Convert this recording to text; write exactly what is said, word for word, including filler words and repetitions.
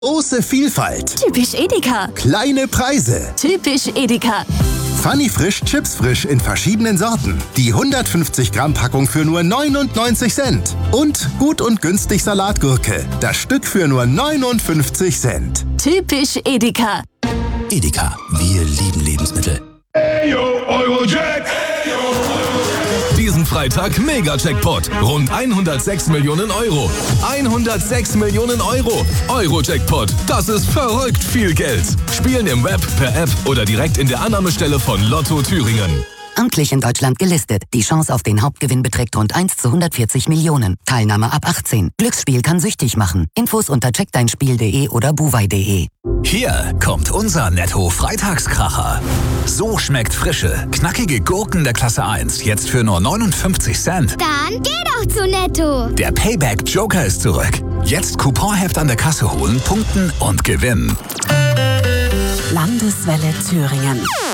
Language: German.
Große Vielfalt. Typisch Edeka. Kleine Preise. Typisch Edeka. Funny Frisch Chips Frisch in verschiedenen Sorten. Die hundertfünfzig Gramm Packung für nur neunundneunzig Cent. Und gut und günstig Salatgurke. Das Stück für nur neunundfünfzig Cent. Typisch Edeka. Edeka, wir lieben Lebensmittel. Ayo, Eurojack! Diesen Freitag Mega-Jackpot. Rund hundertsechs Millionen Euro. hundertsechs Millionen Euro. Euro-Jackpot. Das ist verrückt viel Geld. Spielen im Web, per App oder direkt in der Annahmestelle von Lotto Thüringen. Amtlich in Deutschland gelistet. Die Chance auf den Hauptgewinn beträgt rund eins zu hundertvierzig Millionen. Teilnahme ab achtzehn. Glücksspiel kann süchtig machen. Infos unter check dein spiel punkt de oder buwei punkt de. Hier kommt unser Netto-Freitagskracher. So schmeckt frische, knackige Gurken der Klasse eins. Jetzt für nur neunundfünfzig Cent. Dann geh doch zu Netto. Der Payback-Joker ist zurück. Jetzt Couponheft an der Kasse holen, punkten und gewinnen. Landeswelle Thüringen.